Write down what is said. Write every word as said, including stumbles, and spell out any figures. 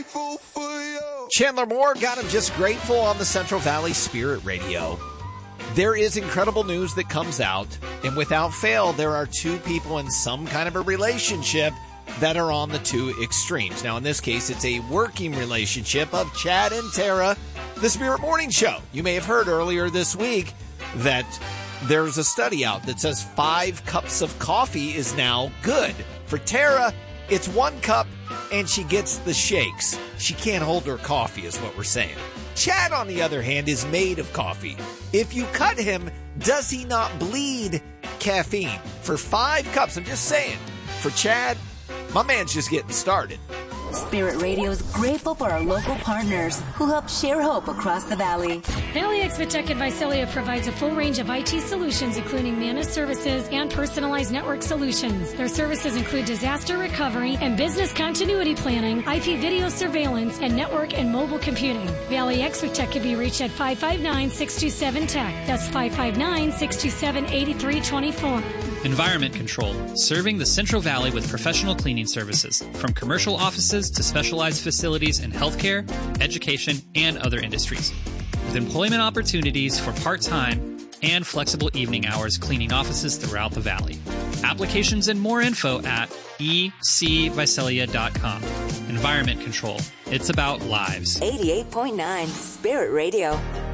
grateful for you. Chandler Moore got him just grateful on the Central Valley Spirit Radio. There is incredible news that comes out, and without fail, there are two people in some kind of a relationship that are on the two extremes. Now, in this case, it's a working relationship of Chad and Tara, the Spirit Morning Show. You may have heard earlier this week that there's a study out that says five cups of coffee is now good. For Tara, it's one cup, and she gets the shakes. She can't hold her coffee, is what we're saying. Chad, on the other hand, is made of coffee. If you cut him, does he not bleed caffeine? For five cups, I'm just saying, for Chad, my man's just getting started. Spirit Radio is grateful for our local partners who help share hope across the valley. Valley Exvitech and Visalia provides a full range of I T solutions, including managed services and personalized network solutions. Their services include disaster recovery and business continuity planning, I P video surveillance, and network and mobile computing. Valley Exvitech can be reached at five five nine, six two seven, T E C. That's five five nine, six two seven, eight three two four. Environment Control, serving the Central Valley with professional cleaning services, from commercial offices to specialized facilities in healthcare, education, and other industries. With employment opportunities for part-time and flexible evening hours cleaning offices throughout the valley. Applications and more info at e c visalia dot com. Environment Control. It's about lives. eighty-eight point nine Spirit Radio.